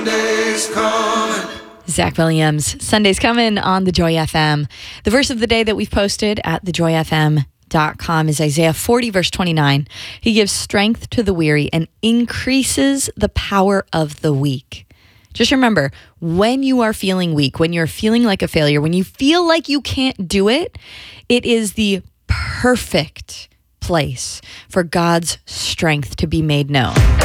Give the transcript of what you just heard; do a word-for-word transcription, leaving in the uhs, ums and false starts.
Zach Williams, Sunday's Coming on the Joy F M. The verse of the day that we've posted at the joy f m dot com is Isaiah forty, verse twenty-nine. He gives strength to the weary and increases the power of the weak. Just remember, when you are feeling weak, when you're feeling like a failure, when you feel like you can't do it, it is the perfect place for God's strength to be made known.